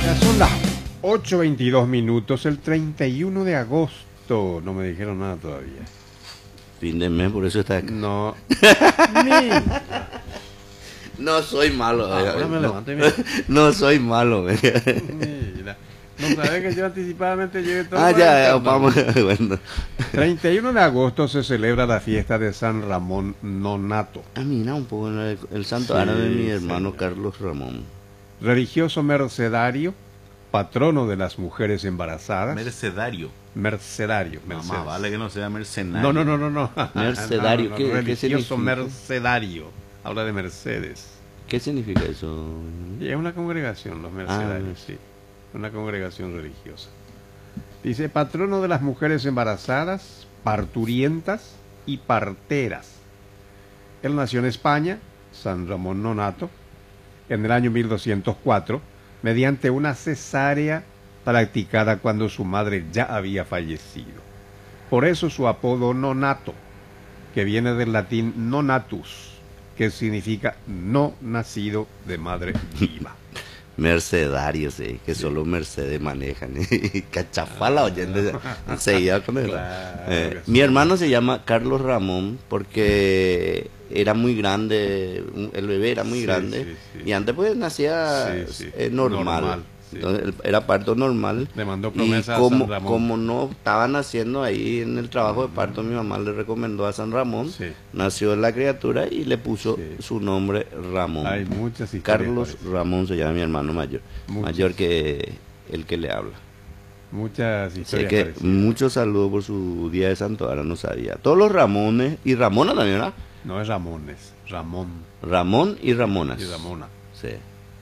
Son las 8:22, el 31 de agosto. No me dijeron nada todavía. Fin de mes, por eso está acá. No. No soy malo. Ahora me no, levanto y me... no soy malo. Mira. No sabes que yo anticipadamente llegué todo. Ah, ya, vamos. Bueno. 31 de agosto se celebra la fiesta de San Ramón Nonato. Ah, mira un poco el santo Sí, árabe de mi hermano señor. Carlos Ramón. Religioso mercedario, patrono de las mujeres embarazadas. Mercedario. Mercedario. Más Mercedes. vale que no sea mercenario. No. Mercedario, ¿qué Religioso significa? mercedario. Habla de Mercedes. ¿Qué significa eso? Y es una congregación, los mercedarios, sí. Una congregación religiosa. Dice, patrono de las mujeres embarazadas, parturientas y parteras. Él nació en España, San Ramón Nonato, en el año 1204, mediante una cesárea practicada cuando su madre ya había fallecido. Por eso su apodo Nonato, que viene del latín nonatus, que significa no nacido de madre viva. Mercedario, sí, que solo Mercedes manejan. Cachafala oyendo enseguida con él. Claro que sí. Mi hermano se llama Carlos Ramón porque era muy grande, el bebé era muy Sí, grande, sí. y antes pues nacía Sí. normal. Sí. Entonces, era parto normal. Le mandó Y promesa a como, San Ramón. como no estaban haciendo ahí en el trabajo de parto, mi mamá le recomendó a San Ramón, Sí. nació la criatura y le puso Sí. su nombre Ramón. Hay muchas historias. Carlos parecidas. Ramón se llama mi hermano mayor, Muchas. mayor que el que le habla. Muchas Así historias que parecidas. muchos saludos por su día de santo, ahora no sabía. Todos los Ramones, y Ramona también, ¿verdad? No es Ramones, Ramón Ramón y Ramonas. y Ramona. Sí.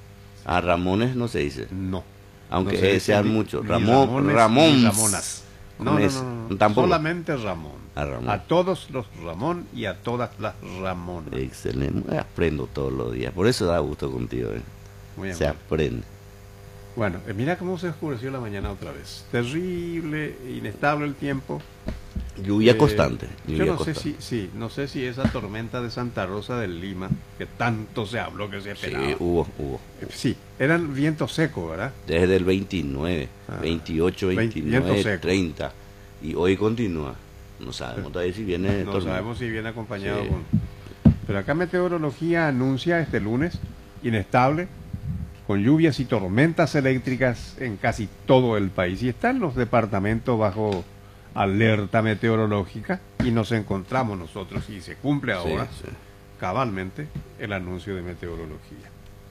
A Ramones no se dice, No. aunque No se dice sean ni- muchos. ni Ramón, Ramones Ramón. ni Ramonas. No, Con no, ese. no. Tampoco. Solamente Ramón. A Ramón. A todos los Ramón y a todas las Ramonas. Excelente, aprendo todos los días. Por eso da gusto contigo, ¿eh? Muy Se amable. aprende. Bueno, mira cómo se oscureció la mañana otra vez. Terrible, inestable el tiempo. Lluvia Eh, constante. Yo Lluvia no sé constante. no sé si esa tormenta de Santa Rosa del Lima, que tanto se habló que se Sí, esperaba. hubo. Sí, eran vientos secos, ¿verdad? Desde el 29, Ah. 28, Viento 29, seco. 30. Y hoy continúa. No sabemos todavía si viene No tormenta. sabemos si viene acompañado Sí. con... Pero acá Meteorología anuncia este lunes inestable, con lluvias y tormentas eléctricas en casi todo el país. Y están los departamentos bajo alerta meteorológica y nos encontramos nosotros, y se cumple ahora Sí. cabalmente el anuncio de meteorología.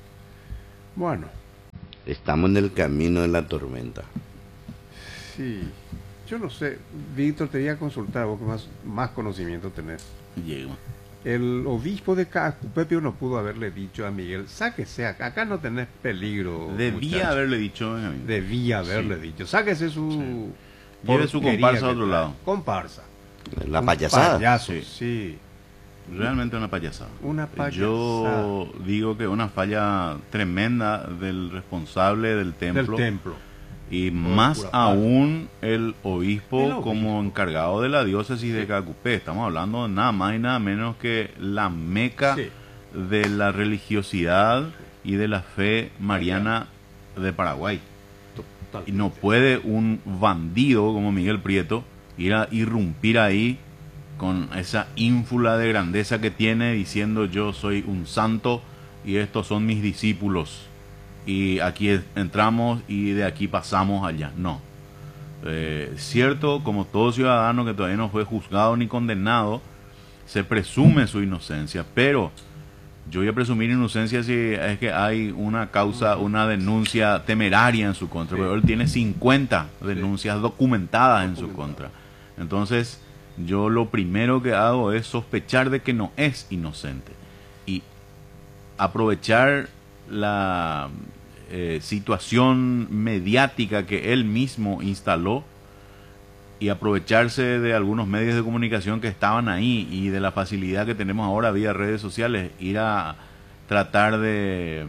Bueno, Estamos en el camino de la tormenta. sí, yo no sé, Víctor, te voy a consultar, vos que más conocimiento tenés. Llego. El obispo de Cacupepio no pudo haberle dicho a Miguel, sáquese acá no tenés peligro. Debía muchacho". haberle dicho, Benjamín. Debía haberle dicho, sáquese su... Sí. Lleve su porquería comparsa a que otro trae". lado. Comparsa. La Un payasada. payaso, Sí. sí. Realmente una payasada. Una payasada. Yo digo que una falla tremenda del responsable del templo. Del templo. Y Por más pura parte. aún el obispo, El obispo. como encargado de la diócesis de Cacupé. Estamos hablando de nada más y nada menos que la meca Sí. de la religiosidad y de la fe mariana de Paraguay. Totalmente. Y no puede un bandido como Miguel Prieto ir a irrumpir ahí con esa ínfula de grandeza que tiene diciendo yo soy un santo y estos son mis discípulos y aquí entramos y de aquí pasamos allá. No. Cierto, como todo ciudadano que todavía no fue juzgado ni condenado, se presume su inocencia, pero yo voy a presumir inocencia si es que hay una causa, una denuncia temeraria en su contra, Sí. pero él tiene 50 denuncias documentadas en su Documentadas. contra. Entonces, yo lo primero que hago es sospechar de que no es inocente y aprovechar la situación mediática que él mismo instaló y aprovecharse de algunos medios de comunicación que estaban ahí y de la facilidad que tenemos ahora vía redes sociales, ir a tratar de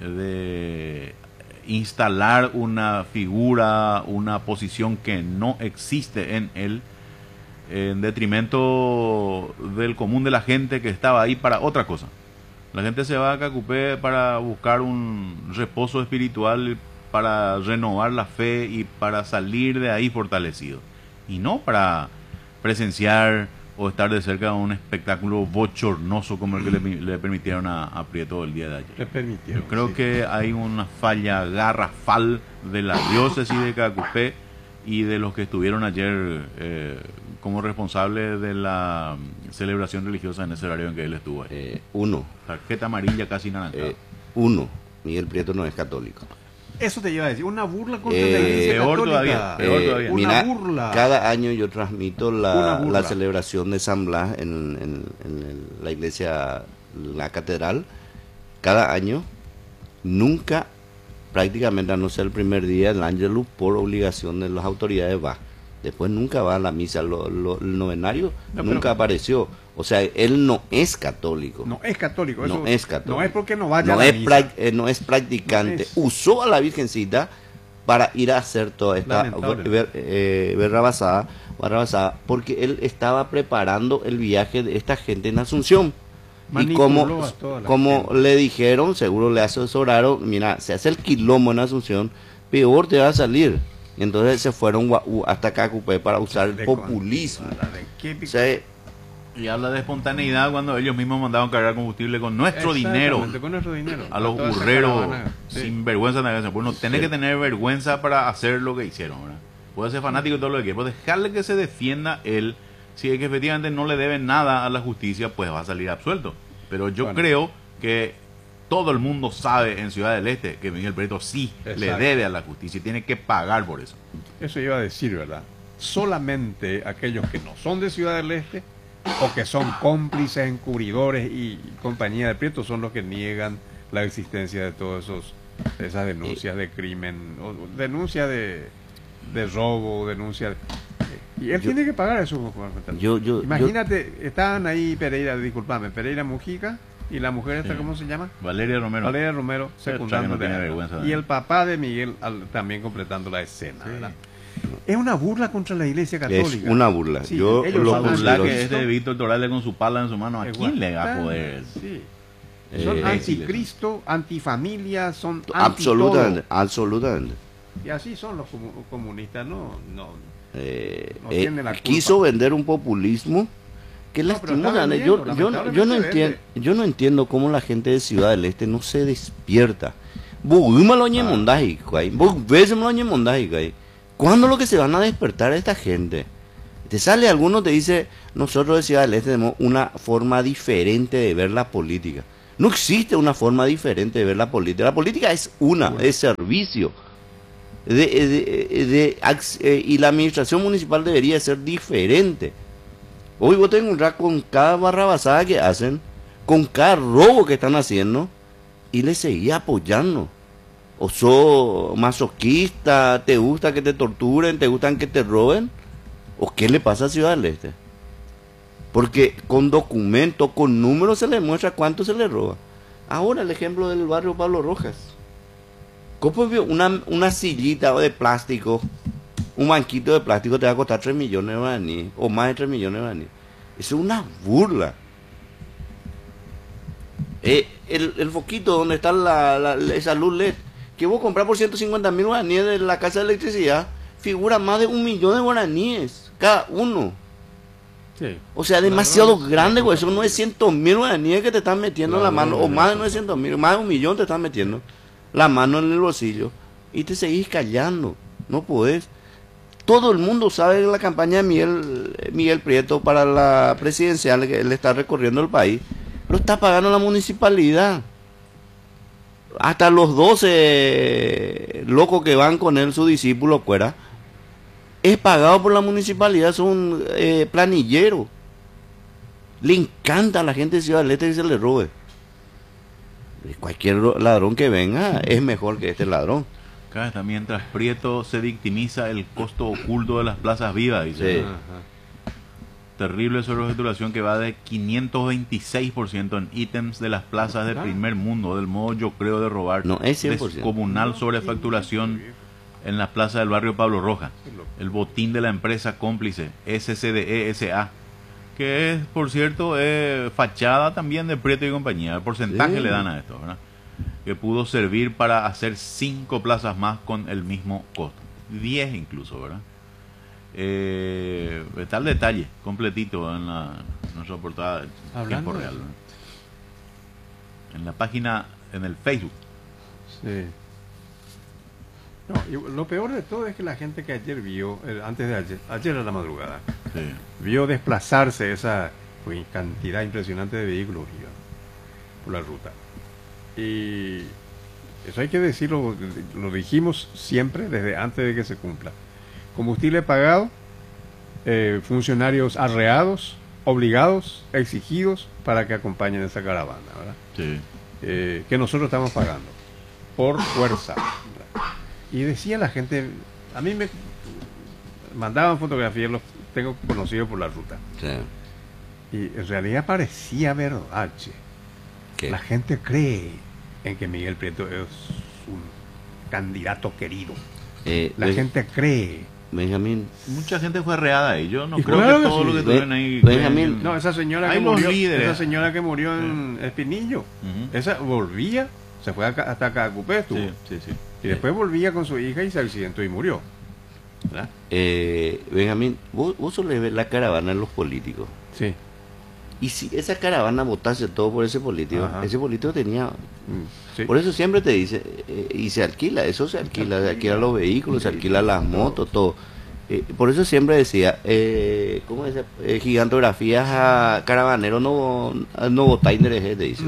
instalar una figura, una posición que no existe en él, en detrimento del común de la gente que estaba ahí para otra cosa. La gente se va a Cacupé para buscar un reposo espiritual para renovar la fe y para salir de ahí fortalecido. Y no para presenciar o estar de cerca de un espectáculo bochornoso como el que le permitieron a Prieto el día de ayer. Le permitieron. Yo creo sí. que hay una falla garrafal de la diócesis de Cacupé y de los que estuvieron ayer como responsables de la celebración religiosa en ese horario en que él estuvo ahí. Tarjeta amarilla casi naranjada. Miguel Prieto no es católico. Eso te iba a decir, una burla contra la Iglesia peor Católica. todavía. Una burla. Cada año yo transmito la celebración de San Blas en la iglesia, la catedral. Cada año, nunca, prácticamente a no ser el primer día, el Ángelus por obligación de las autoridades va. Después nunca va a la misa, el novenario nunca apareció. O sea, él no es católico. No es católico. No es católico. No es porque no vaya a la misa. No es practicante. No es. Usó a la Virgencita para ir a hacer toda esta barrabasada, porque él estaba preparando el viaje de esta gente en Asunción. Y como le dijeron, seguro le asesoraron, mira, se hace el quilombo en Asunción, peor te va a salir. Y entonces se fueron hasta Cacupé para usar el populismo. O sea, y habla de espontaneidad cuando ellos mismos mandaban cargar combustible con nuestro dinero. Con nuestro dinero. A los burreros sin vergüenza. Pues no tenés que tener vergüenza para hacer lo que hicieron, ¿verdad? Puede ser fanático de todo lo que quiera, pero dejarle que se defienda él. Si es que efectivamente no le deben nada a la justicia, pues va a salir absuelto. Pero yo creo que todo el mundo sabe en Ciudad del Este que Miguel Prieto sí le debe a la justicia y tiene que pagar por eso. Eso iba a decir, ¿verdad? Solamente aquellos que no son de Ciudad del Este o que son cómplices, encubridores y compañía de Prieto son los que niegan la existencia de todas esas denuncias de crimen, o denuncias de robo, denuncias... Y él tiene que pagar eso. Imagínate, estaban ahí Pereira Mujica y la mujer esta, ¿cómo se llama? Valeria Romero, secundando. Y el papá de Miguel también completando la escena, ¿verdad? Es una burla contra la Iglesia Católica. Es una burla. Sí, yo la burla que es de Víctor Torales con su pala en su mano. ¿A quién le va a poder? Sí. Son anticristo, antifamilia, son absolutamente. Y así son los comunistas, no quiso vender un populismo que lastimosamente yo no entiendo cómo la gente de Ciudad del Este no se despierta. ¿Cuándo es lo que se van a despertar esta gente? Te sale alguno, te dice, nosotros de Ciudad del Este tenemos una forma diferente de ver la política. No existe una forma diferente de ver la política. La política es es servicio. Y la administración municipal debería ser diferente. Hoy vos te encontrás con cada barrabasada que hacen, con cada robo que están haciendo, y le seguís apoyando. O sos masoquista, te gusta que te torturen, te gustan que te roben, o qué le pasa a Ciudad del Este. Porque con documentos, con números se le muestra cuánto se le roba. Ahora el ejemplo del barrio Pablo Rojas. ¿Cómo una sillita de plástico, un banquito de plástico te va a costar 3 millones de guaraníes, o más de 3 millones de guaraníes? Eso es una burla. El foquito donde está esa luz LED, que vos compras por 150.000 guaraníes de la casa de electricidad, figura más de 1 millón de guaraníes, cada uno. Sí. O sea, demasiado grande, güey. Eso no es 900.000 guaraníes que te están metiendo en la mano, o más de 900.000, más de 1 millón te están metiendo la mano en el bolsillo y te seguís callando. No podés. Todo el mundo sabe la campaña de Miguel Prieto para la presidencial, que él está recorriendo el país, lo está pagando la municipalidad. Hasta los 12 locos que van con él, su discípulo fuera, es pagado por la municipalidad, son planilleros. Le encanta a la gente de Ciudad del Este que se le robe. Cualquier ladrón que venga es mejor que este ladrón. Acá está, mientras Prieto se victimiza el costo oculto de las plazas vivas, dice. Sí. Terrible sobretitulación que va de 526% en ítems de las plazas del primer mundo, del modo yo creo de robar. No, es 100%. Descomunal sobrefacturación en las plazas del barrio Pablo Rojas. El botín de la empresa cómplice SCDE SA, que es, por cierto, fachada también de Prieto y compañía. El porcentaje le dan a esto, ¿verdad? que pudo servir para hacer 5 plazas más con el mismo costo. 10 incluso, ¿verdad? Está el detalle completito en nuestra portada en tiempo real, ¿verdad? En la página, en el Facebook. Sí. No, y lo peor de todo es que la gente que ayer vio, antes de ayer a la madrugada, Sí. vio desplazarse esa cantidad impresionante de vehículos por la ruta. Y eso hay que decirlo, lo dijimos siempre desde antes de que se cumpla. Combustible pagado, funcionarios arreados, obligados, exigidos para que acompañen esa caravana, ¿verdad? Sí. Que nosotros estamos pagando por fuerza, ¿verdad? Y decía la gente, a mí me mandaban fotografías, los tengo conocidos por la ruta, Sí. y en realidad parecía verdad, che. ¿Qué? La gente cree en que Miguel Prieto es un candidato querido. La gente cree. Benjamín, Mucha gente fue arreada ahí. Yo no Y creo claro que que todo sí. lo que tuvieron ahí. Benjamín, No, esa señora Hay que los murió, líderes. esa señora que murió en Espinillo, Ujú. esa volvía, se fue hasta acá a Cupé, estuvo, Sí, sí, sí. y después volvía con su hija y se accidentó y murió, ¿verdad? Benjamín, vos solés ver la caravana de los políticos. Sí. Y si esa caravana votase todo por ese político, Ajá. ese político tenía... Sí. Por eso siempre te dice, y se alquila, eso se alquila los vehículos, se alquila las motos, todo. Por eso siempre decía, ¿cómo decía? Gigantografías a caravaneros no votáis te dice.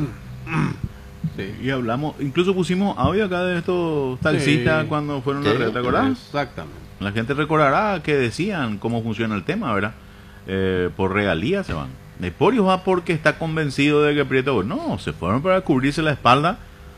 Sí. Y hablamos, incluso pusimos audio acá de estos taxistas Sí. cuando fueron Sí. a la red, ¿te acordás? Exactamente. La gente recordará que decían cómo funciona el tema, ¿verdad? Por regalías se van. Neporius va porque está convencido de que Prieto... No, se fueron para cubrirse la espalda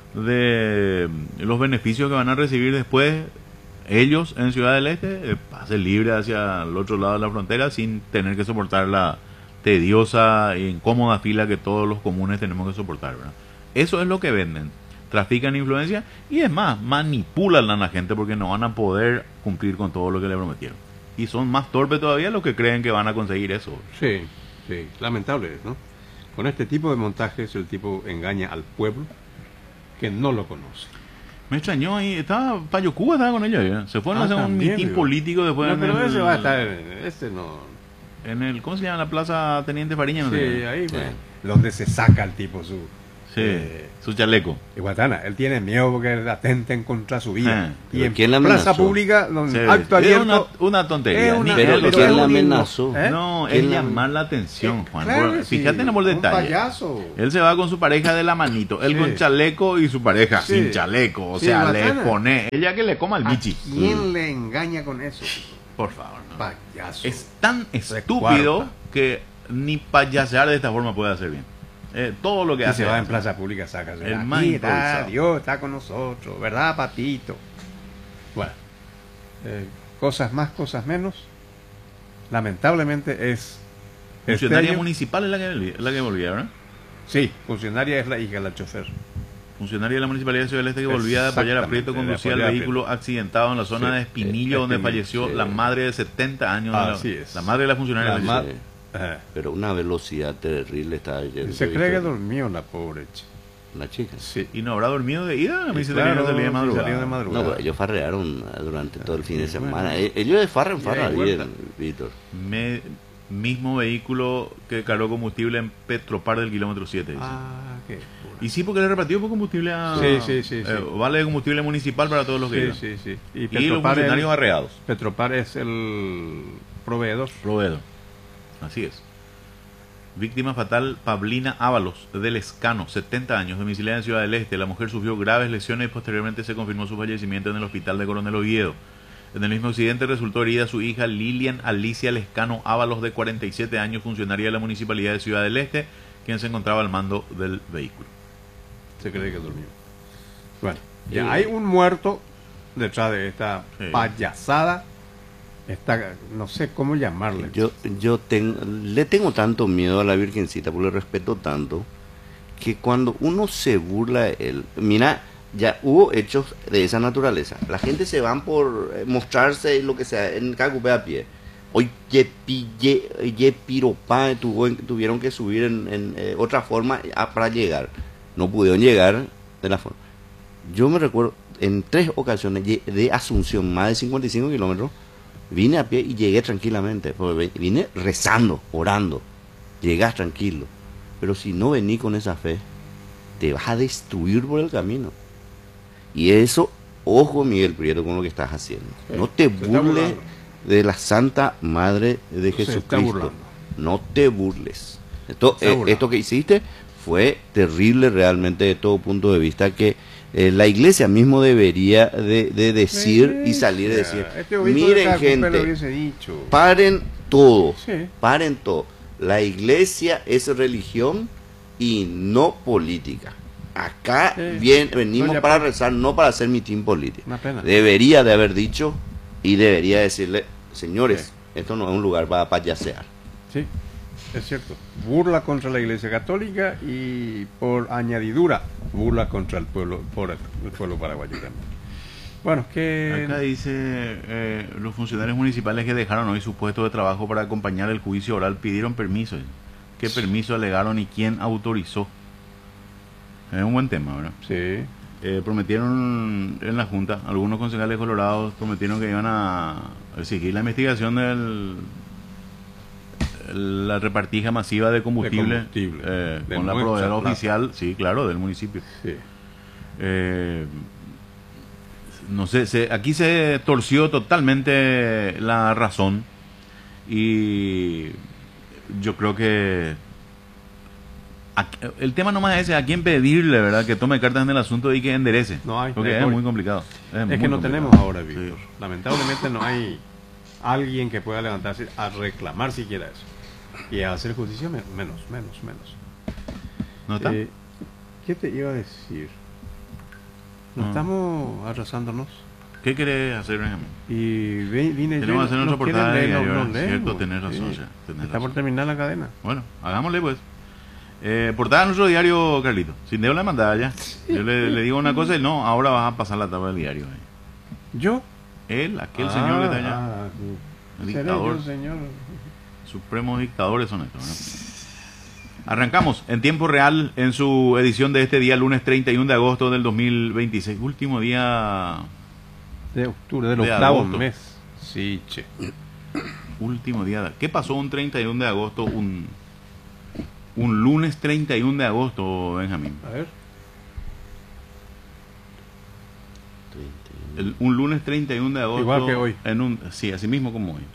de los beneficios que van a recibir después ellos en Ciudad del Este, pase libre hacia el otro lado de la frontera sin tener que soportar la tediosa e incómoda fila que todos los comunes tenemos que soportar, ¿verdad? Eso es lo que venden. Trafican influencia y es más, manipulan a la gente porque no van a poder cumplir con todo lo que le prometieron. Y son más torpes todavía los que creen que van a conseguir eso. Sí, sí, lamentable, ¿no? Con este tipo de montajes el tipo engaña al pueblo que no lo conoce. Me extrañó ahí, estaba Payo Cuba, estaba con ellos, ¿eh? Se fueron a hacer un También, mitin digo. político después No, en pero el, ese va a estar, este no. en el, ¿cómo se llama? La Plaza Teniente Fariña, no Sí, sé. ahí, Sí. bueno, donde se saca el tipo su... Sí, su chaleco. Y Guatana, él tiene miedo porque atenten contra su vida. Y ¿Pero en quién la plaza amenazó? pública, donde Sí. acto Es abierto... una tontería. es una- Ni- Pero es lo ¿quién que- la un himno, amenazó? ¿eh? No, ¿Quién es la- llamar la atención, Juan. Claro Por- que sí, fíjate en el un detalle. payaso. Él se va con su pareja de la manito, él Sí. con chaleco y su pareja Sí. sin chaleco. O Sí, sea, le bacana. pone, ella que le coma el ¿A bichi. quién le engaña con eso? Por favor, no. Payaso. Es tan estúpido cuarta. que ni payasear de esta forma puede hacer bien. Todo lo que Y hace. se va en plaza pública, saca. El más Aquí está, improvisado. Dios está con nosotros, ¿verdad, papito? Bueno, cosas más, cosas menos. Lamentablemente es... Funcionaria este año- municipal es la que volvía, ¿verdad? Sí, funcionaria es la hija de la chofer. Funcionaria de la Municipalidad de Ciudad del Este que volvía de apoyar a Prieto Exactamente, conducía de el apoyar a vehículo Prieto. accidentado en la zona Sí, de Espinillo, donde Espinillo, falleció sí. la madre de 70 años. de Así es. La madre de la funcionaria. La falleció. ma- Ajá. Pero una velocidad terrible está ayer. Se cree que durmió la pobre. La chica. Sí. ¿Y no habrá dormido de ida? A mí Sí, se claro, salía de sí, madrugada. salió de madrugada. No, pero ellos farrearon durante todo el fin de Sí, semana. bueno. Ellos de farra en farra, Y ahí bien, vuelta. Víctor. Mismo vehículo que cargó combustible en Petropar del kilómetro 7. dice. Ah, qué pura. Y sí, porque le repartió por combustible a... Sí, sí. vale de combustible municipal para todos los que Sí, iban. sí, sí. Y los Petropar funcionarios arreados. Petropar es el proveedor. Proveedor. Así es. Víctima fatal Pablina Ábalos del Escano, 70 años, domiciliada en Ciudad del Este. La mujer sufrió graves lesiones y posteriormente se confirmó su fallecimiento en el hospital de Coronel Oviedo. En el mismo accidente resultó herida su hija Lilian Alicia Lescano Ábalos, de 47 años, funcionaria de la Municipalidad de Ciudad del Este, quien se encontraba al mando del vehículo. Se cree que durmió. Bueno, ya hay un muerto detrás de esta Sí. payasada. Esta, no sé cómo llamarle. Le tengo tanto miedo a la Virgencita, porque le respeto tanto, que cuando uno se burla de él, mira, ya hubo hechos de esa naturaleza. La gente se van por mostrarse lo que sea en Cacupé a pie. Hoy piropa tuvieron que subir en otra forma para llegar. No pudieron llegar de la forma. Yo me recuerdo, en 3 ocasiones de Asunción, más de 55 kilómetros, vine a pie y llegué tranquilamente, porque vine rezando, orando, llegas tranquilo. Pero si no venís con esa fe, te vas a destruir por el camino. Y eso, ojo Miguel Prieto con lo que estás haciendo. No te burles de la Santa Madre de Jesucristo. No te burles. Esto que hiciste fue terrible realmente de todo punto de vista, que la iglesia mismo debería de decir y salir a decir, miren gente, paren todo, paren todo. La iglesia es religión y no política. Acá venimos para rezar, no para hacer mitin político. Debería de haber dicho y debería decirle, señores, esto no es un lugar para payasear. Sí, es cierto. Burla contra la Iglesia Católica y por añadidura, burla contra el pueblo, por el pueblo paraguayo también. Bueno, que... Acá dice, los funcionarios municipales que dejaron hoy su puesto de trabajo para acompañar el juicio oral pidieron permiso. ¿Qué permiso alegaron y quién autorizó? Es un buen tema, ¿verdad? Sí. Prometieron en la Junta, algunos concejales colorados prometieron que iban a exigir la investigación la repartija masiva de combustible, con la proveedora oficial, sí, claro, del municipio. Sí. No sé, aquí se torció totalmente la razón y yo creo que el tema nomás es ese, a quién pedirle, ¿verdad? Que tome cartas en el asunto y que enderece. No hay, porque es muy complicado. Es que no tenemos ahora, Víctor. Sí. Lamentablemente no hay alguien que pueda levantarse a reclamar siquiera eso. Y a hacer justicia menos. ¿No está? ¿Qué te iba a decir? No estamos arrasándonos. ¿Qué querés hacer, Benjamín? Y vine tenemos que hacer nuestro portal cierto, tenés razón. Sí. Está por terminar la cadena. Bueno, hagámosle pues. Portada de nuestro diario, Carlito. Sin debo la mandada ya. Yo le digo una cosa y no, ahora vas a pasar la tabla del diario. ¿Yo? Aquel señor que está allá. El dictador. Señor. Supremos dictadores son estos, ¿no? Arrancamos en tiempo real en su edición de este día, lunes 31 de agosto del 2026. Último día de octubre, del octavo mes. Sí, che. Último día. ¿Qué pasó un 31 de agosto? Un lunes 31 de agosto, Benjamín. A ver. Un lunes 31 de agosto. Igual que hoy. Sí, así mismo como hoy.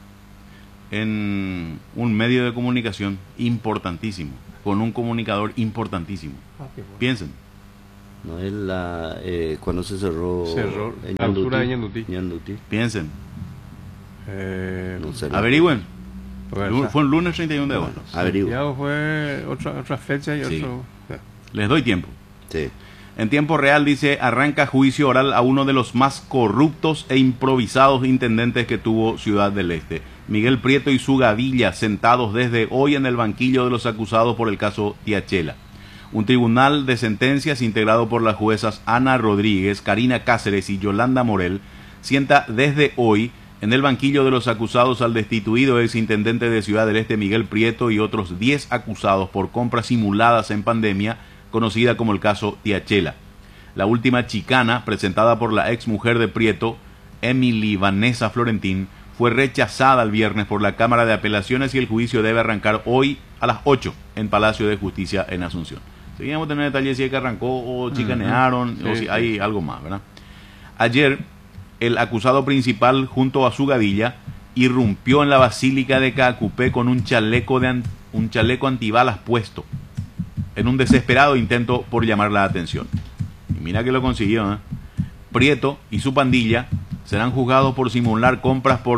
En un medio de comunicación importantísimo, con un comunicador importantísimo. Bueno. Piensen. No es cuando se cerró la altura de Ñanduti. Piensen. No sé, averigüen. Fue un lunes 31 de agosto. Santiago fue otra fecha y sí. otro. Les doy tiempo. Sí. En tiempo real dice, arranca juicio oral a uno de los más corruptos e improvisados intendentes que tuvo Ciudad del Este. Miguel Prieto y su gavilla sentados desde hoy en el banquillo de los acusados por el caso Tiachela. Un tribunal de sentencias integrado por las juezas Ana Rodríguez, Karina Cáceres y Yolanda Morel sienta desde hoy en el banquillo de los acusados al destituido exintendente de Ciudad del Este Miguel Prieto y otros 10 acusados por compras simuladas en pandemia, conocida como el caso Tiachela. La última chicana, presentada por la ex mujer de Prieto, Emily Vanessa Florentín, fue rechazada el viernes por la Cámara de Apelaciones y el juicio debe arrancar hoy a las 8 en Palacio de Justicia en Asunción. Seguimos teniendo detalles si es que arrancó o chicanearon o si hay algo más, ¿verdad? Ayer, el acusado principal, junto a su gavilla, irrumpió en la Basílica de Caacupé con un chaleco antibalas puesto, en un desesperado intento por llamar la atención. Y mira que lo consiguió, ¿eh? Prieto y su pandilla serán juzgados por simular compras por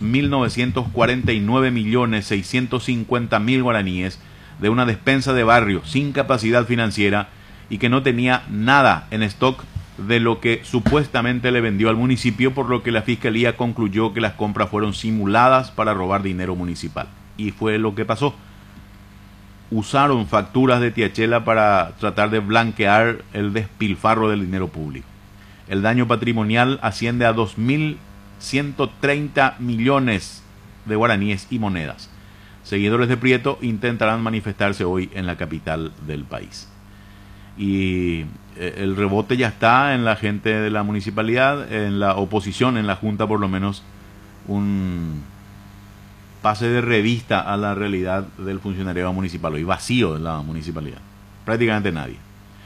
2.949.650.000 guaraníes de una despensa de barrio sin capacidad financiera y que no tenía nada en stock de lo que supuestamente le vendió al municipio, por lo que la Fiscalía concluyó que las compras fueron simuladas para robar dinero municipal. Y fue lo que pasó. Usaron facturas de Tiachela para tratar de blanquear el despilfarro del dinero público. El daño patrimonial asciende a 2.130 millones de guaraníes y monedas. Seguidores de Prieto intentarán manifestarse hoy en la capital del país. y el rebote ya está en la gente de la municipalidad, en la oposición, en la Junta por lo menos, un pase de revista a la realidad del funcionariado municipal, hoy vacío en la municipalidad, prácticamente nadie.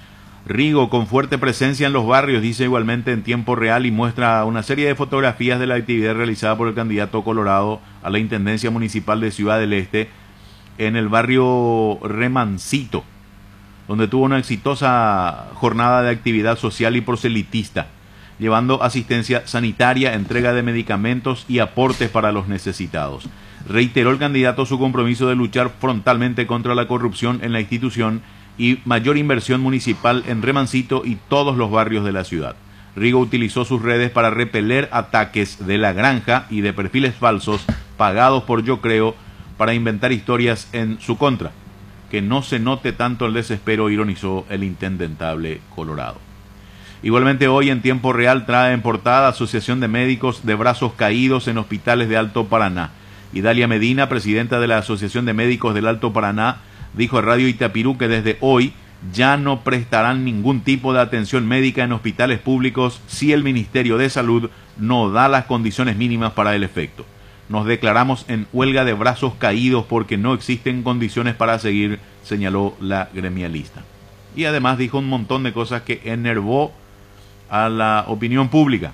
Rigo con fuerte presencia en los barrios, dice igualmente en tiempo real, y muestra una serie de fotografías de la actividad realizada por el candidato colorado a la Intendencia Municipal de Ciudad del Este en el barrio Remancito, donde tuvo una exitosa jornada de actividad social y proselitista, llevando asistencia sanitaria, entrega de medicamentos y aportes para los necesitados. Reiteró el candidato su compromiso de luchar frontalmente contra la corrupción en la institución y mayor inversión municipal en Remancito y todos los barrios de la ciudad. Rigo utilizó sus redes para repeler ataques de la granja y de perfiles falsos pagados por Yo Creo para inventar historias en su contra. Que no se note tanto el desespero, ironizó el intendentable colorado. Igualmente hoy en tiempo real trae en portada Asociación de Médicos de Brazos Caídos en Hospitales de Alto Paraná. Idalia Medina, presidenta de la Asociación de Médicos del Alto Paraná, dijo a Radio Itapirú que desde hoy ya no prestarán ningún tipo de atención médica en hospitales públicos si el Ministerio de Salud no da las condiciones mínimas para el efecto. Nos declaramos en huelga de brazos caídos porque no existen condiciones para seguir, señaló la gremialista. Y además dijo un montón de cosas que enervó a la opinión pública.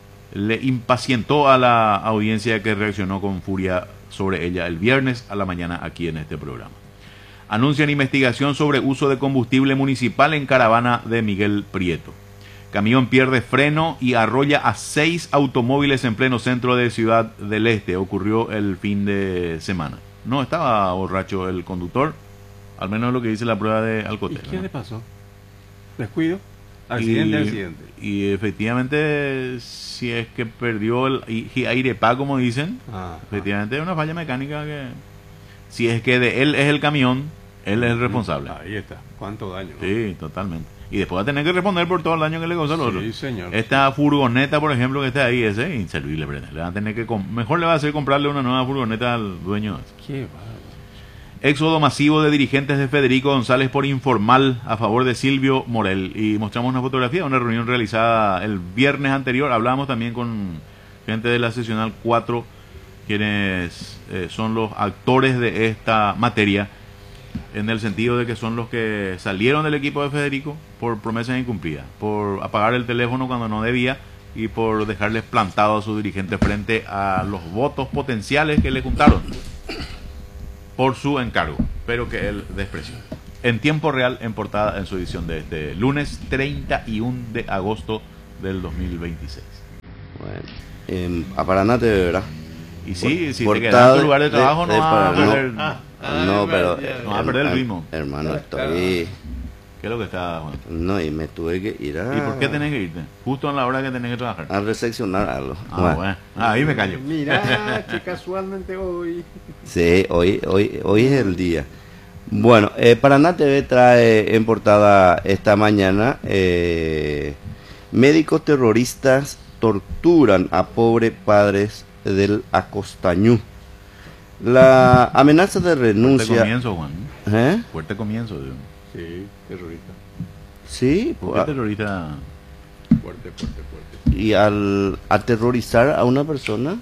Le impacientó a la audiencia que reaccionó con furia sobre ella el viernes a la mañana aquí en este programa. Anuncian investigación sobre uso de combustible municipal en caravana de Miguel Prieto. Camión pierde freno y arrolla a 6 automóviles en pleno centro de Ciudad del Este. Ocurrió el fin de semana. No estaba borracho el conductor, al menos lo que dice la prueba de alcohol. ¿Y qué le pasó? ¿Descuido? Accidente. Y efectivamente, si es que perdió el aire como dicen, efectivamente es una falla mecánica que... Si es que de él es el camión, él es el responsable. Ahí está. ¿Cuánto daño? ¿No? Sí, totalmente. Y después va a tener que responder por todo el daño que le causó al otro. Sí, señor. Esta furgoneta, por ejemplo, que está ahí, ese es inservible. Le van a tener que mejor le va a hacer comprarle una nueva furgoneta al dueño. Qué bárbaro. Éxodo masivo de dirigentes de Federico González por informal a favor de Silvio Morel. Y mostramos una fotografía de una reunión realizada el viernes anterior. Hablábamos también con gente de la seccional 4, quienes son los actores de esta materia, en el sentido de que son los que salieron del equipo de Federico por promesas incumplidas, por apagar el teléfono cuando no debía y por dejarles plantado a su dirigente frente a los votos potenciales que le juntaron por su encargo, pero que él despreció. En tiempo real, en portada, en su edición de este lunes 31 de agosto del 2026. Bueno, a Paraná te verá. Y sí, si te quedas en tu lugar de trabajo no vas a perder, no, pero no vas a perder el ritmo. Hermano, estoy... ¿Qué es lo que está, Juan? No, y me tuve que ir a... ¿Y por qué tenés que irte? Justo en la hora que tenés que trabajar. A recepcionar algo. Bueno. Ahí me callo. Mira, que casualmente hoy... Sí, hoy es el día. Bueno, Paraná TV trae en portada esta mañana médicos terroristas torturan a pobres padres del Acostañú. La amenaza de renuncia... Fuerte comienzo, Juan. ¿Eh? Fuerte comienzo, Dios. Sí, terrorista. Sí, ¿Por qué terrorista? Fuerte. Y al aterrorizar a una persona,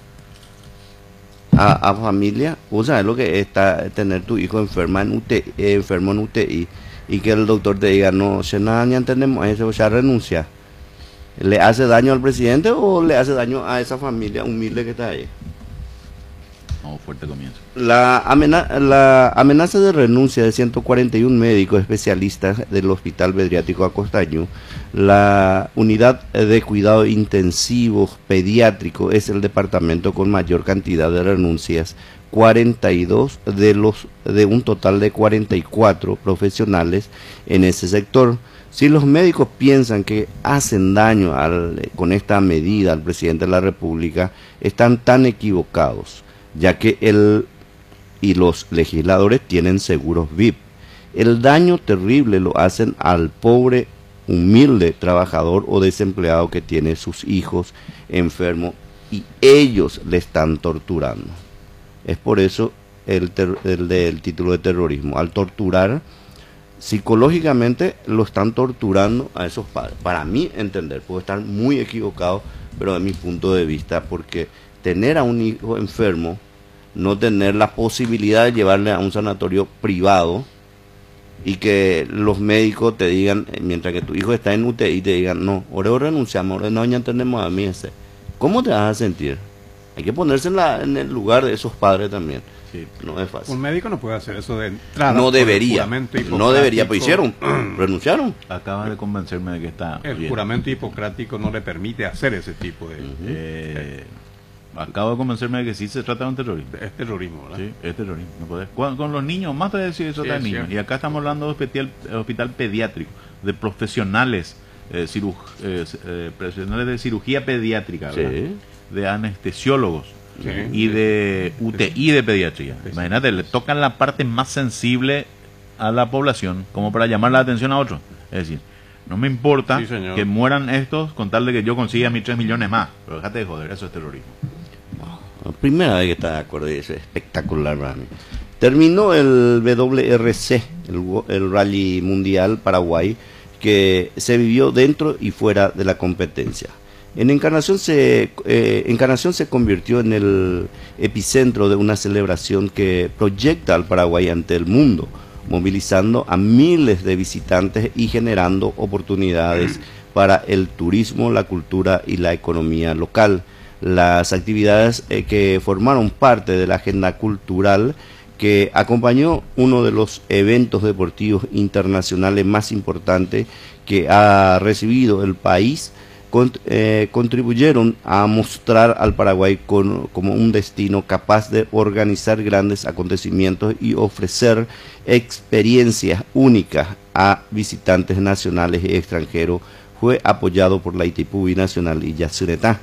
a familia, o sea, es lo que está tener tu hijo enfermo en UTI y que el doctor te diga, no, si nada, ni entendemos eso, ya renuncia. ¿Le hace daño al presidente o le hace daño a esa familia humilde que está ahí? No, fuerte comienzo. La amenaza de renuncia de 141 médicos especialistas del Hospital Pediátrico Acostañú, la unidad de cuidado intensivos pediátrico es el departamento con mayor cantidad de renuncias, 42 de un total de 44 profesionales en ese sector. Si los médicos piensan que hacen daño con esta medida al presidente de la República, están tan equivocados, ya que él y los legisladores tienen seguros VIP. El daño terrible lo hacen al pobre, humilde trabajador o desempleado que tiene sus hijos enfermos y ellos le están torturando. Es por eso el título de terrorismo. Al torturar psicológicamente lo están torturando a esos padres. Para mí entender, puedo estar muy equivocado, pero de mi punto de vista, porque tener a un hijo enfermo, no tener la posibilidad de llevarle a un sanatorio privado y que los médicos te digan, mientras que tu hijo está en UTI, te digan, no, ahora renunciamos, ahora no, ya entendemos a mí ese. ¿Cómo te vas a sentir? Hay que ponerse en el lugar de esos padres también. Sí. No es fácil. Un médico no puede hacer eso de entrada. No debería, pues hicieron, renunciaron. Acabas de convencerme de que está el bien. juramento hipocrático no le permite hacer ese tipo de... Acabo de convencerme de que sí se trata de un terrorismo. Es terrorismo, ¿verdad? Sí, es terrorismo. No podés. Con los niños, más te decir eso de niños. Y acá estamos hablando de hospital pediátrico, de profesionales, profesionales de cirugía pediátrica, ¿verdad? Sí. De anestesiólogos. Sí, y de UTI de pediatría. Sí. Imagínate, le tocan la parte más sensible a la población como para llamar la atención a otros. Es decir, no me importa que mueran estos con tal de que yo consiga mis 3 millones más. Pero déjate de joder, eso es terrorismo. La primera vez que está de acuerdo, es espectacular para mí. Terminó el WRC, el Rally Mundial Paraguay, que se vivió dentro y fuera de la competencia. Encarnación se convirtió en el epicentro de una celebración que proyecta al Paraguay ante el mundo, movilizando a miles de visitantes y generando oportunidades para el turismo, la cultura y la economía local. Las actividades que formaron parte de la agenda cultural que acompañó uno de los eventos deportivos internacionales más importantes que ha recibido el país, contribuyeron a mostrar al Paraguay como un destino capaz de organizar grandes acontecimientos y ofrecer experiencias únicas a visitantes nacionales y extranjeros. Fue apoyado por la ITPU Binacional y Yacyretá.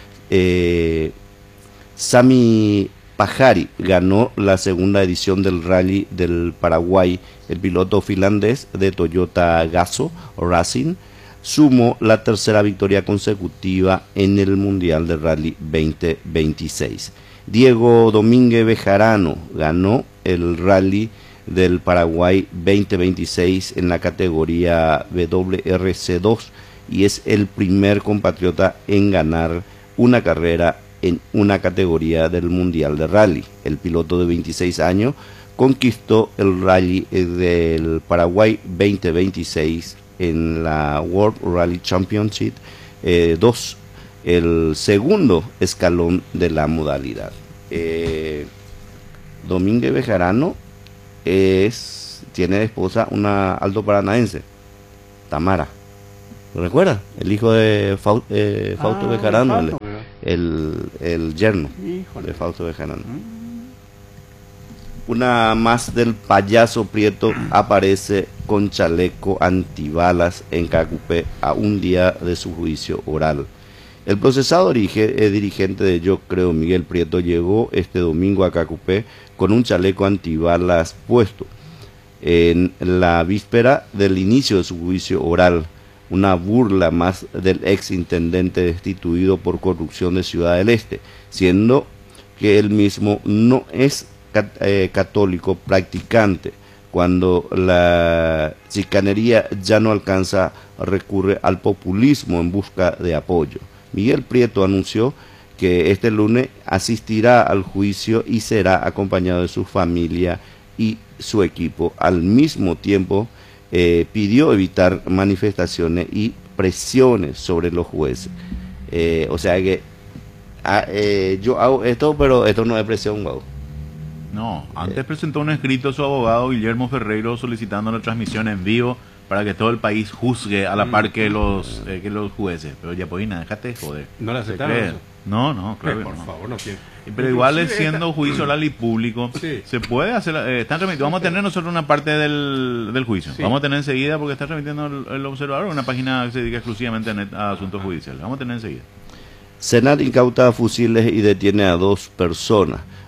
Sami Pajari ganó la segunda edición del Rally del Paraguay. El piloto finlandés de Toyota Gazoo Racing sumó la tercera victoria consecutiva en el Mundial de Rally 2026. Diego Domínguez Bejarano ganó el Rally del Paraguay 2026 en la categoría WRC2 y es el primer compatriota en ganar una carrera en una categoría del Mundial de Rally. El piloto de 26 años conquistó el Rally del Paraguay 2026 en la World Rally Championship 2, el segundo escalón de la modalidad. Domínguez Bejarano tiene de esposa una alto paranaense, Tamara. ¿Lo recuerda? El hijo de Fausto Bejarano, el yerno de Fausto Bejarano. Una más del payaso Prieto aparece con chaleco antibalas en Cacupé a un día de su juicio oral. El procesado dirigente de Yo Creo, Miguel Prieto, llegó este domingo a Cacupé con un chaleco antibalas puesto en la víspera del inicio de su juicio oral. Una burla más del ex intendente destituido por corrupción de Ciudad del Este, siendo que él mismo no es católico practicante. Cuando la chicanería ya no alcanza, recurre al populismo en busca de apoyo. Miguel Prieto anunció que este lunes asistirá al juicio y será acompañado de su familia y su equipo. Al mismo tiempo, pidió evitar manifestaciones y presiones sobre los jueces. O sea que yo hago esto, pero esto no es presión, wow. No, antes presentó un escrito a su abogado Guillermo Ferreiro solicitando la transmisión en vivo para que todo el país juzgue a la par que los jueces. Pero ya Yapoina, déjate de joder. ¿No le aceptaron eso? No, claro. Por favor, no quiero. Pero igual es siendo juicio oral y público, se puede hacer, están remitiendo, vamos a tener nosotros una parte del juicio, vamos a tener enseguida porque está remitiendo el Observador, una página que se dedica exclusivamente a asuntos judiciales, vamos a tener enseguida. Senat incauta fusiles y detiene a 2 personas.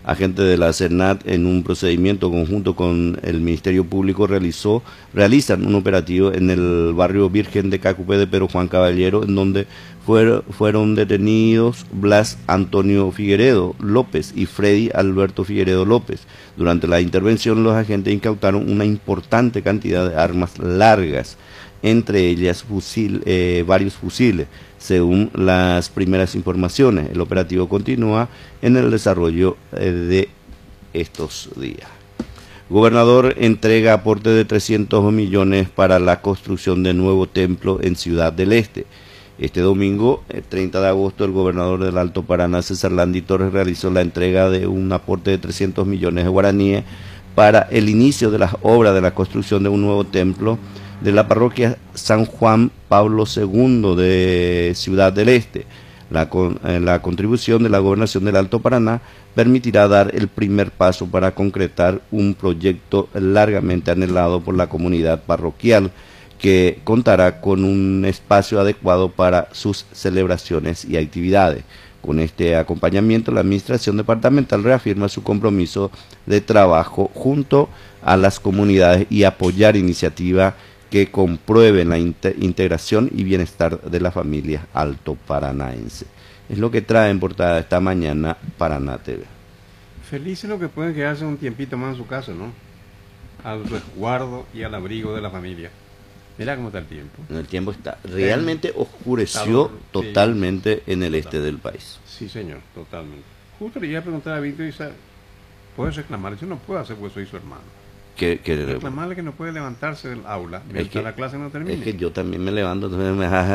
Agentes de la CERNAT, en un procedimiento conjunto con el Ministerio Público, realizan un operativo en el barrio Virgen de Cacupé de Pedro Juan Caballero, en donde fueron detenidos Blas Antonio Figueredo López y Freddy Alberto Figueredo López. Durante la intervención, los agentes incautaron una importante cantidad de armas largas, entre ellas varios fusiles. Según las primeras informaciones, el operativo continúa en el desarrollo de estos días. Gobernador entrega aporte de 300 millones para la construcción de nuevo templo en Ciudad del Este. Este domingo, el 30 de agosto, el gobernador del Alto Paraná, César Landy Torres, realizó la entrega de un aporte de 300 millones de guaraníes para el inicio de las obras de la construcción de un nuevo templo de la parroquia San Juan Pablo II de Ciudad del Este. La contribución de la Gobernación del Alto Paraná permitirá dar el primer paso para concretar un proyecto largamente anhelado por la comunidad parroquial, que contará con un espacio adecuado para sus celebraciones y actividades. Con este acompañamiento, la Administración Departamental reafirma su compromiso de trabajo junto a las comunidades y apoyar iniciativas que comprueben la integración y bienestar de las familias altoparanaenses. Es lo que trae en portada esta mañana Paraná TV. Felices los que pueden quedarse un tiempito más en su casa, ¿no? Al resguardo y al abrigo de la familia. Mira cómo está el tiempo. El tiempo está realmente oscureció totalmente en el este del país. Sí, señor, totalmente. Justo le iba a preguntar a Víctor, ¿puedes reclamar? Yo no puedo hacer, pues soy su hermano. Reclamarle que no puede levantarse del aula mientras la clase no termine. Es que yo también me levanto, entonces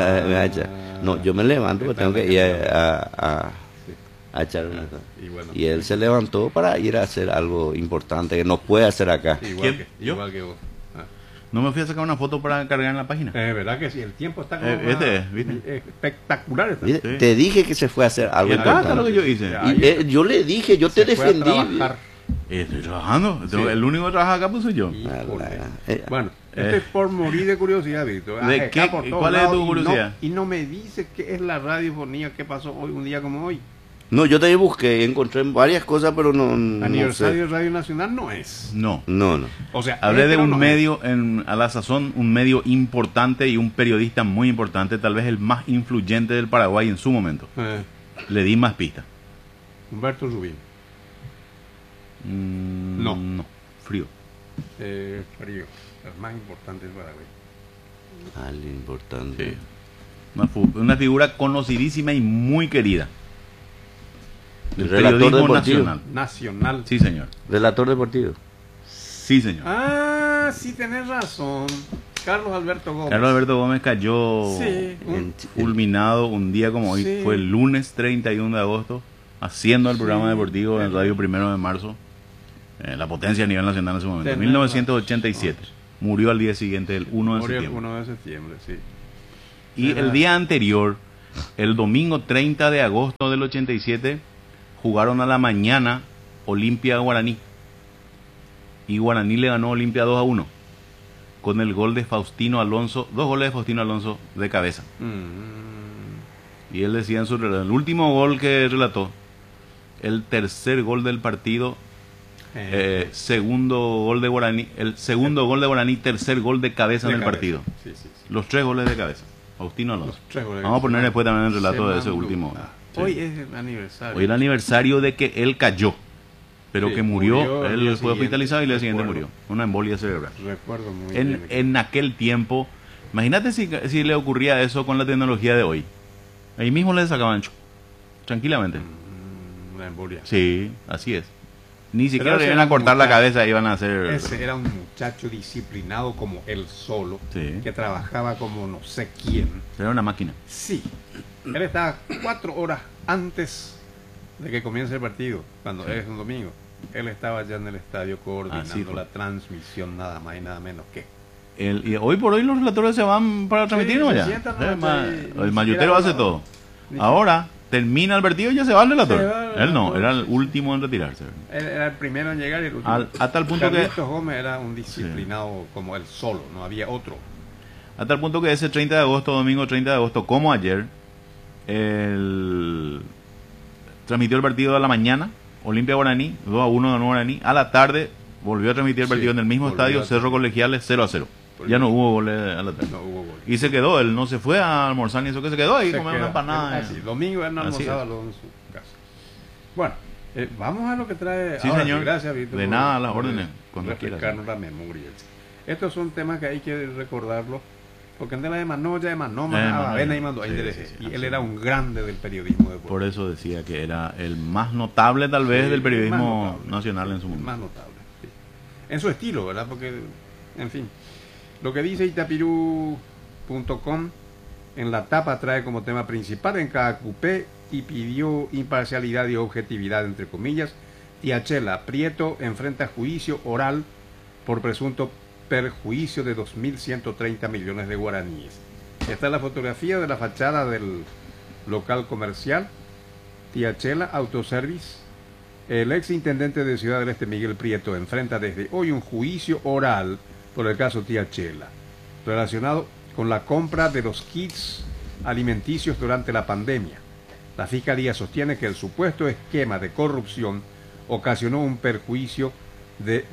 no, yo me levanto porque tengo que ir a echar una cosa. Y él se levantó para ir a hacer algo importante que no puede hacer acá. Igual que vos. No me fui a sacar una foto para cargar en la página. Verdad que sí, el tiempo está como ¿viste? Espectacular. Está. Sí. Te dije que se fue a hacer algo importante. Está lo que yo hice. Yo le dije, yo te defendí. Estoy trabajando. Sí. El único que trabaja acá pues soy yo. Bueno, esto es por morir de curiosidad, Víctor. ¿De qué? ¿Cuál es tu curiosidad? Y no me dice qué es la radiofonía que pasó hoy, un día como hoy. No, yo también busqué, encontré varias cosas, pero no. Aniversario de Radio Nacional no es. No. O sea, hablé de un medio, a la sazón, un medio importante y un periodista muy importante, tal vez el más influyente del Paraguay en su momento. Le di más pistas. Humberto Rubín. No, frío. Frío, el más importante del Paraguay. El importante. Sí. Una figura conocidísima y muy querida. El relator deportivo. Nacional. Sí, señor. Relator deportivo. Sí, señor. Sí, tenés razón. Carlos Alberto Gómez. Carlos Alberto Gómez cayó fulminado un día como hoy. Fue el lunes 31 de agosto, haciendo el programa deportivo en Radio 1 de Marzo. La potencia a nivel nacional en ese momento. 1987. Murió al día siguiente, el 1 de septiembre. El 1 de septiembre, sí. Y el día anterior, el domingo 30 de agosto del 87, jugaron a la mañana Olimpia Guaraní. Y Guaraní le ganó a Olimpia 2-1. Con el gol de Faustino Alonso, 2 goles de Faustino Alonso de cabeza. Y él decía en su relato, el último gol que relató, el tercer gol del partido, segundo gol de Guaraní, el segundo gol de Guaraní, tercer gol de cabeza en el partido. Sí. Los 3 goles de cabeza. Faustino Alonso. Vamos a poner después también el relato de ese último. Hoy es el aniversario. Hoy el aniversario de que él cayó, pero que murió. Él fue hospitalizado y el día siguiente murió. Una embolia cerebral. Recuerdo muy bien. En aquel tiempo, imagínate si le ocurría eso con la tecnología de hoy. Ahí mismo le sacaban tranquilamente. Una embolia. Sí, así es. Ni siquiera le iban a cortar la cabeza, iban a hacer... Ese era un muchacho disciplinado como él solo, que trabajaba como no sé quién. Era una máquina. Sí. Él estaba 4 horas antes de que comience el partido, cuando es un domingo. Él estaba ya en el estadio coordinando la transmisión, nada más y nada menos que. Y hoy por hoy los relatores se van para transmitirnos ya. El mayutero hace todo. Ahora termina el partido y ya se va el relator. Él no, era el último en retirarse. Él era el primero en llegar y el último. A tal punto Carlitos Gómez era un disciplinado como él solo, no había otro. A tal punto que ese 30 de agosto, domingo 30 de agosto, como ayer, transmitió el partido a la mañana Olimpia Guaraní, 2-1 ganó Guaraní. A la tarde volvió a transmitir el partido en el mismo estadio, Cerro Colegiales 0-0. Ya no hubo goles a la tarde. No hubo gol. Y se quedó, él no se fue a almorzar ni eso, que se quedó ahí, Se comer queda. una empanada. Así, domingo él no Así almorzaba es. luego en su casa. Bueno, vamos a lo que trae. Sí, ahora señor. Gracias, Víctor. De por- nada, a las por órdenes, cuando refrescarnos la memoria. Estos son temas que hay que recordarlos. Porque en de la de Manoya, de Manoma, Avena y Mando. Sí, sí, Y él así era es. un grande del periodismo deportivo. Por eso decía que era el más notable tal vez Sí, del el periodismo más notable, nacional sí, en su el momento. más notable, sí. En su estilo, ¿verdad? Porque, en fin, lo que dice Itapirú.com en la tapa trae como tema principal en cada cupé y pidió imparcialidad y objetividad, entre comillas. Tía Chela Prieto enfrenta juicio oral por presunto perjuicio de 2.130 millones de guaraníes. Esta es la fotografía de la fachada del local comercial Tía Chela Autoservice. El ex intendente de Ciudad del Este, Miguel Prieto, enfrenta desde hoy un juicio oral por el caso Tía Chela, relacionado con la compra de los kits alimenticios durante la pandemia. La Fiscalía sostiene que el supuesto esquema de corrupción ocasionó un perjuicio de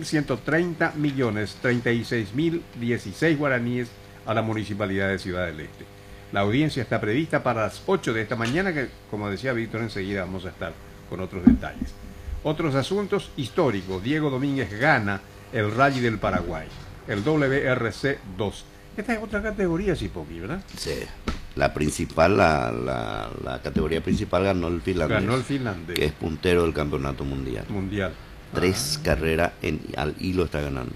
2.130.036.016 guaraníes a la Municipalidad de Ciudad del Este. La audiencia está prevista para las 8 de esta mañana, que, como decía Víctor, enseguida vamos a estar con otros detalles. Otros asuntos históricos. Diego Domínguez gana el Rally del Paraguay, el WRC 2. Esta es otra categoría, Chipoqui, ¿verdad? Sí. La principal, la categoría principal ganó el finlandés. Ganó el finlandés. Que es puntero del campeonato mundial. Mundial. 3 carreras al hilo está ganando.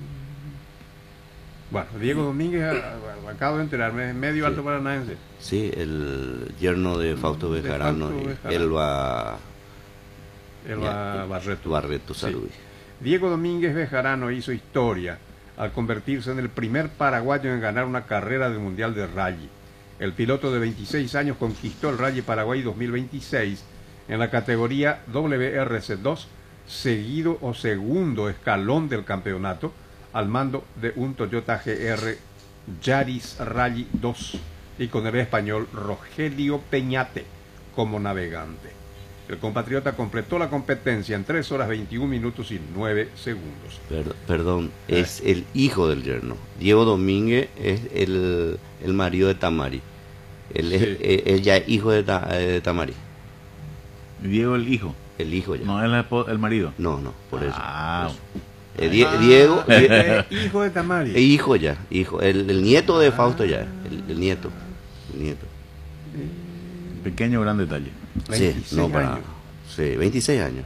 Bueno, Diego Domínguez, acabo de enterarme, es medio alto paranaense. Sí, el yerno de Fausto Bejarano Fausto y Bejarano. Elba Barreto. Barreto Sí. Salud. Diego Domínguez Bejarano hizo historia al convertirse en el primer paraguayo en ganar una carrera del Mundial de Rally. El piloto de 26 años conquistó el Rally Paraguay 2026 en la categoría WRC2, seguido o segundo escalón del campeonato, al mando de un Toyota GR Yaris Rally 2 y con el español Rogelio Peñate como navegante. El compatriota completó la competencia en 3 horas 21 minutos y 9 segundos. Perdón, es el hijo del yerno. Diego Domínguez es el marido de Tamari. Él ya es hijo de Tamari. Diego el hijo, El hijo ya. no el marido. No, por eso. Ah, Por eso. Diego Hijo de Tamari. hijo ya, hijo. El nieto de Fausto ya, el nieto. El nieto. pequeño gran detalle. Sí, 26 no para. años. Sí, 26 años.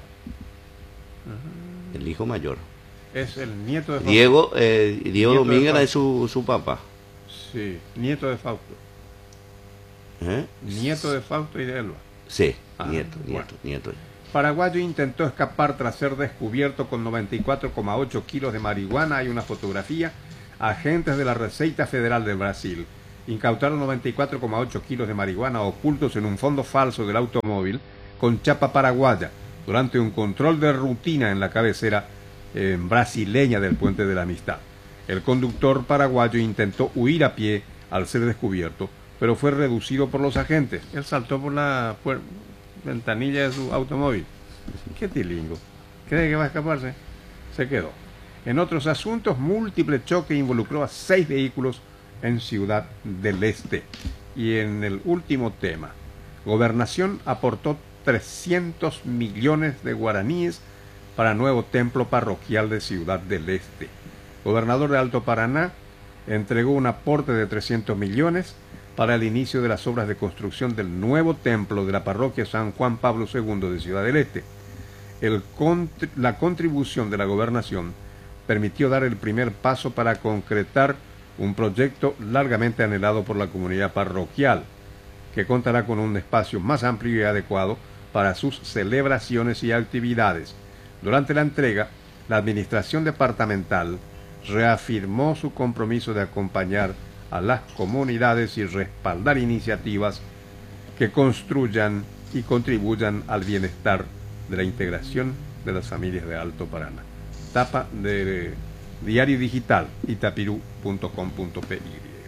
El hijo mayor. Es el nieto de Fausto. Diego Nieto de Domínguez Fausto. es su papá. Sí, nieto de Fausto. ¿Eh? Nieto de Fausto y de Elba. Sí, Ah, nieto. Paraguayo intentó escapar tras ser descubierto con 94,8 kilos de marihuana. Hay una fotografía. Agentes de la Receita Federal de Brasil incautaron 94,8 kilos de marihuana ocultos en un fondo falso del automóvil con chapa paraguaya durante un control de rutina en la cabecera brasileña del Puente de la Amistad. El conductor paraguayo intentó huir a pie al ser descubierto, pero fue reducido por los agentes. Él saltó por la ventanilla de su automóvil. Qué tilingo. ¿Cree que va a escaparse? Se quedó. En otros asuntos, múltiple choque involucró a 6 vehículos en Ciudad del Este. Y en el último tema, Gobernación aportó 300 millones de guaraníes para nuevo templo parroquial de Ciudad del Este. Gobernador de Alto Paraná entregó un aporte de 300 millones para el inicio de las obras de construcción del nuevo templo de la parroquia San Juan Pablo II de Ciudad del Este. La contribución de la gobernación permitió dar el primer paso para concretar un proyecto largamente anhelado por la comunidad parroquial, que contará con un espacio más amplio y adecuado para sus celebraciones y actividades. Durante la entrega, la administración departamental reafirmó su compromiso de acompañar a las comunidades y respaldar iniciativas que construyan y contribuyan al bienestar de la integración de las familias de Alto Paraná. Tapa de Diario Digital, itapirú.com.py.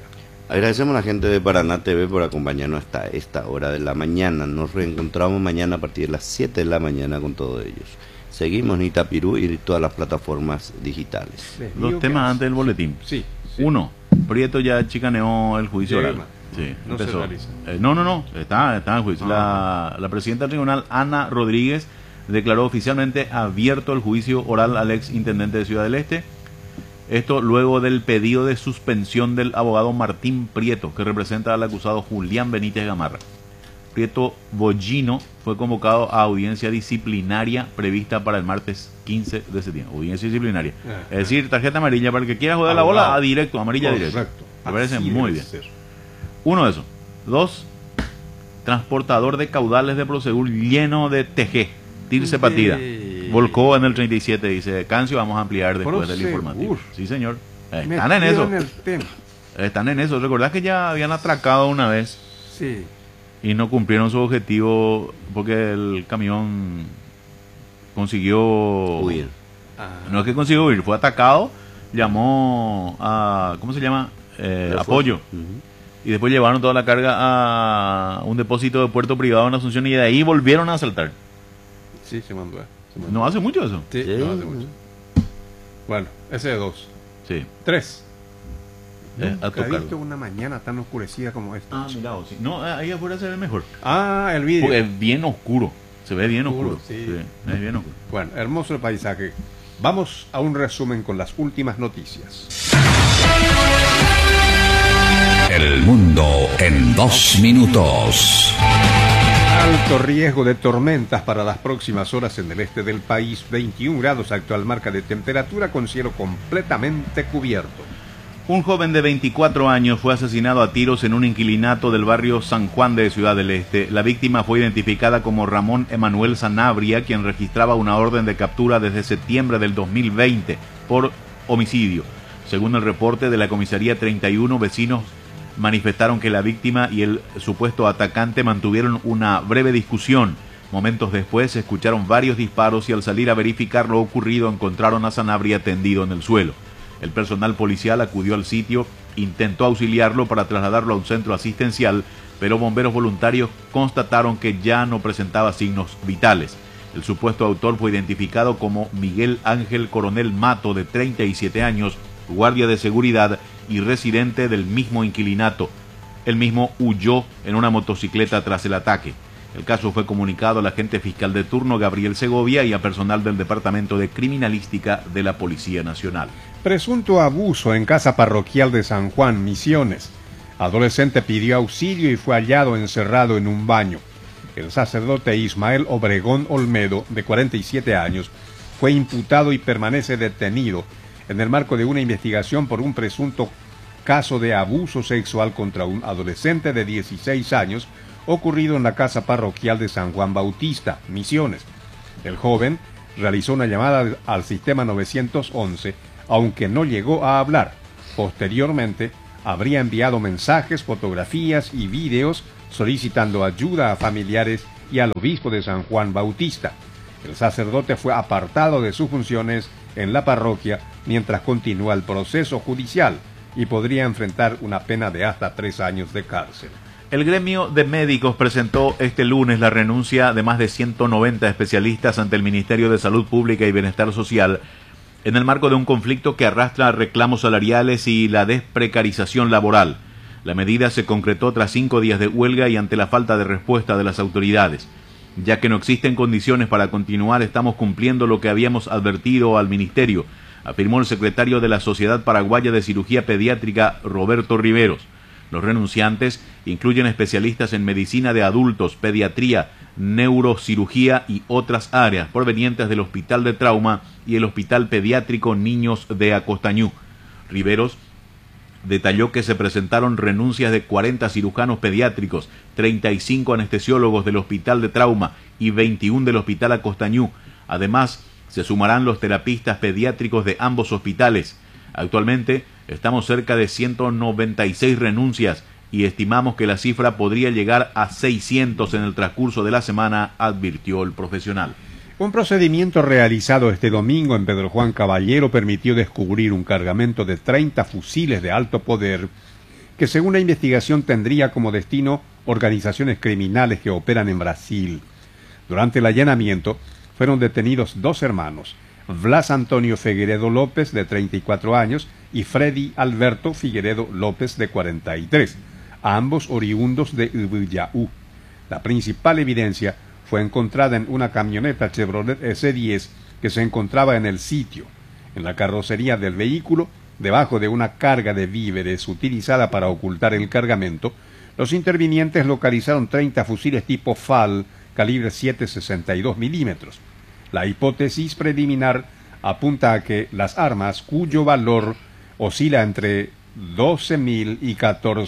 Agradecemos a la gente de Paraná TV por acompañarnos hasta esta hora de la mañana. Nos reencontramos mañana a partir de las 7 de la mañana con todos ellos. Seguimos en Itapirú y todas las plataformas digitales. Dos temas antes del boletín. Sí. Uno, Prieto ya chicaneó el juicio oral. Sí, no empezó. se realiza. No, está en juicio. La presidenta del tribunal, Ana Rodríguez, declaró oficialmente abierto el juicio oral al ex intendente de Ciudad del Este. Esto luego del pedido de suspensión del abogado Martín Prieto, que representa al acusado Julián Benítez Gamarra. Prieto Bollino fue convocado a audiencia disciplinaria prevista para el martes 15 de septiembre. Audiencia disciplinaria. Es decir, tarjeta amarilla para el que quiera joder la bola, a directo, amarilla directo. Me parece muy bien. Uno de esos. Dos, transportador de caudales de Prosegur lleno de TG, tirse partida. Volcó en el 37, dice Cancio, vamos a ampliar después del informativo. Sí, señor. Están en eso. Están en eso. ¿Recordás que ya habían atracado una vez? Sí. Y no cumplieron su objetivo porque el camión consiguió huir. No es que consiguió huir, fue atacado, llamó a, ¿cómo se llama? Apoyo. Y después llevaron toda la carga a un depósito de puerto privado en Asunción y de ahí volvieron a asaltar. Sí, se mandó. No hace mucho eso. Sí, no hace mucho. Bueno, ese es 2. Sí. 3. Nunca he visto una mañana tan oscurecida como esta. Mira, sí. No, ahí afuera se ve mejor. El vídeo. Porque es bien oscuro. Se ve bien oscuro. Sí. Sí, es bien oscuro. Bueno, hermoso el paisaje. Vamos a un resumen con las últimas noticias. El mundo en 2 minutos. Alto riesgo de tormentas para las próximas horas en el este del país. 21 grados actual marca de temperatura con cielo completamente cubierto. Un joven de 24 años fue asesinado a tiros en un inquilinato del barrio San Juan de Ciudad del Este. La víctima fue identificada como Ramón Emanuel Sanabria, quien registraba una orden de captura desde septiembre del 2020 por homicidio. Según el reporte de la comisaría 31, vecinos manifestaron que la víctima y el supuesto atacante mantuvieron una breve discusión. Momentos después se escucharon varios disparos y al salir a verificar lo ocurrido encontraron a Sanabria tendido en el suelo. El personal policial acudió al sitio, intentó auxiliarlo para trasladarlo a un centro asistencial, pero bomberos voluntarios constataron que ya no presentaba signos vitales. El supuesto autor fue identificado como Miguel Ángel Coronel Mato, de 37 años, guardia de seguridad y residente del mismo inquilinato. Él mismo huyó en una motocicleta tras el ataque. El caso fue comunicado al agente fiscal de turno Gabriel Segovia y a personal del Departamento de Criminalística de la Policía Nacional. Presunto abuso en casa parroquial de San Juan, Misiones. Adolescente pidió auxilio y fue hallado encerrado en un baño. El sacerdote Ismael Obregón Olmedo, de 47 años, fue imputado y permanece detenido en el marco de una investigación por un presunto caso de abuso sexual contra un adolescente de 16 años ocurrido en la casa parroquial de San Juan Bautista, Misiones. El joven realizó una llamada al sistema 911, aunque no llegó a hablar. Posteriormente, habría enviado mensajes, fotografías y videos solicitando ayuda a familiares y al obispo de San Juan Bautista. El sacerdote fue apartado de sus funciones en la parroquia mientras continúa el proceso judicial y podría enfrentar una pena de hasta 3 años de cárcel. El gremio de médicos presentó este lunes la renuncia de más de 190 especialistas ante el Ministerio de Salud Pública y Bienestar Social en el marco de un conflicto que arrastra reclamos salariales y la desprecarización laboral. La medida se concretó tras 5 días de huelga y ante la falta de respuesta de las autoridades. Ya que no existen condiciones para continuar, estamos cumpliendo lo que habíamos advertido al Ministerio, afirmó el secretario de la Sociedad Paraguaya de Cirugía Pediátrica, Roberto Riveros. Los renunciantes incluyen especialistas en medicina de adultos, pediatría, neurocirugía y otras áreas provenientes del Hospital de Trauma y el Hospital Pediátrico Niños de Acostañú. Riveros detalló que se presentaron renuncias de 40 cirujanos pediátricos, 35 anestesiólogos del Hospital de Trauma y 21 del Hospital Acostañú. Además, se sumarán los terapistas pediátricos de ambos hospitales. Actualmente estamos cerca de 196 renuncias y estimamos que la cifra podría llegar a 600 en el transcurso de la semana, advirtió el profesional. Un procedimiento realizado este domingo en Pedro Juan Caballero permitió descubrir un cargamento de 30 fusiles de alto poder que según la investigación tendría como destino organizaciones criminales que operan en Brasil. Durante el allanamiento fueron detenidos 2 hermanos, Blas Antonio Figueiredo López, de 34 años, y Freddy Alberto Figueiredo López, de 43, ambos oriundos de Ubiyaú. La principal evidencia fue encontrada en una camioneta Chevrolet S10 que se encontraba en el sitio. En la carrocería del vehículo, debajo de una carga de víveres utilizada para ocultar el cargamento, los intervinientes localizaron 30 fusiles tipo FAL calibre 7,62 milímetros. La hipótesis preliminar apunta a que las armas, cuyo valor oscila entre $12.000 y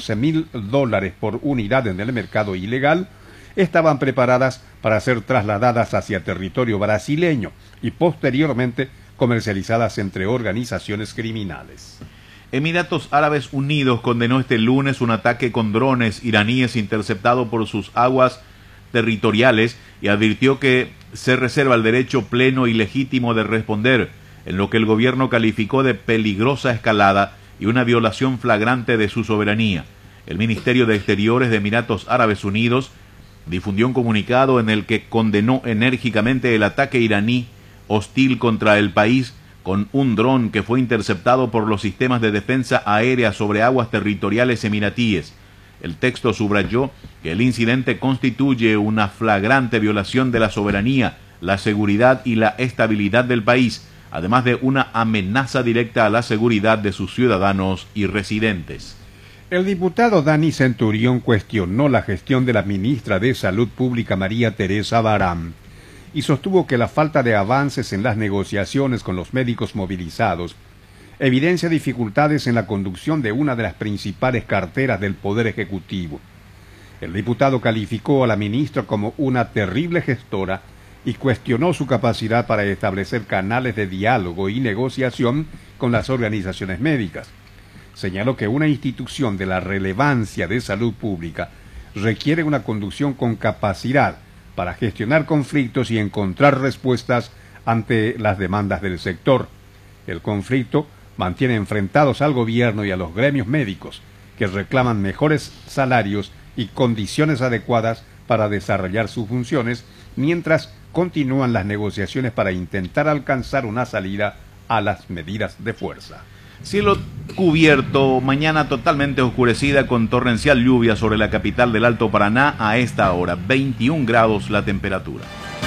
$14.000 por unidad en el mercado ilegal, estaban preparadas para ser trasladadas hacia territorio brasileño y posteriormente comercializadas entre organizaciones criminales. Emiratos Árabes Unidos condenó este lunes un ataque con drones iraníes interceptado por sus aguas territoriales y advirtió que se reserva el derecho pleno y legítimo de responder, en lo que el gobierno calificó de peligrosa escalada y una violación flagrante de su soberanía. El Ministerio de Exteriores de Emiratos Árabes Unidos difundió un comunicado en el que condenó enérgicamente el ataque iraní hostil contra el país con un dron que fue interceptado por los sistemas de defensa aérea sobre aguas territoriales emiratíes. El texto subrayó que el incidente constituye una flagrante violación de la soberanía, la seguridad y la estabilidad del país, además de una amenaza directa a la seguridad de sus ciudadanos y residentes. El diputado Dani Centurión cuestionó la gestión de la ministra de Salud Pública María Teresa Barán y sostuvo que la falta de avances en las negociaciones con los médicos movilizados evidencia dificultades en la conducción de una de las principales carteras del Poder Ejecutivo. El diputado calificó a la ministra como una terrible gestora y cuestionó su capacidad para establecer canales de diálogo y negociación con las organizaciones médicas. Señaló que una institución de la relevancia de salud pública requiere una conducción con capacidad para gestionar conflictos y encontrar respuestas ante las demandas del sector. El conflicto mantiene enfrentados al gobierno y a los gremios médicos, que reclaman mejores salarios y condiciones adecuadas para desarrollar sus funciones, mientras continúan las negociaciones para intentar alcanzar una salida a las medidas de fuerza. Cielo cubierto, mañana totalmente oscurecida con torrencial lluvia sobre la capital del Alto Paraná a esta hora, 21 grados la temperatura.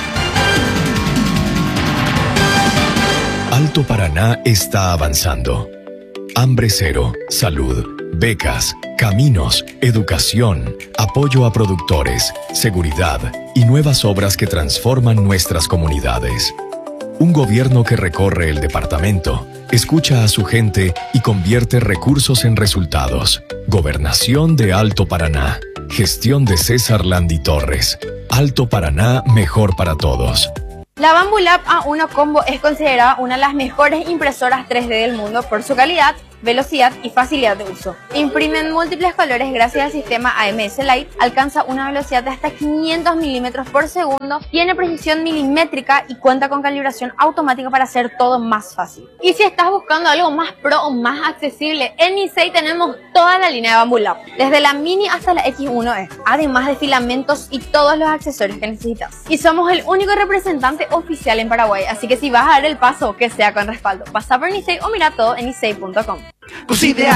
Alto Paraná está avanzando. Hambre cero, salud, becas, caminos, educación, apoyo a productores, seguridad y nuevas obras que transforman nuestras comunidades. Un gobierno que recorre el departamento, escucha a su gente y convierte recursos en resultados. Gobernación de Alto Paraná. Gestión de César Landi Torres. Alto Paraná, mejor para todos. La Bambu Lab A1 Combo es considerada una de las mejores impresoras 3D del mundo por su calidad, velocidad y facilidad de uso. Imprime en múltiples colores gracias al sistema AMS Light, alcanza una velocidad de hasta 500 milímetros por segundo, tiene precisión milimétrica y cuenta con calibración automática para hacer todo más fácil. Y si estás buscando algo más pro o más accesible, en Nisei tenemos toda la línea de Bambu Lab, desde la Mini hasta la X1E, además de filamentos y todos los accesorios que necesitas. Y somos el único representante oficial en Paraguay, así que si vas a dar el paso, que sea con respaldo. Pasa por Nisei o mira todo en nisei.com.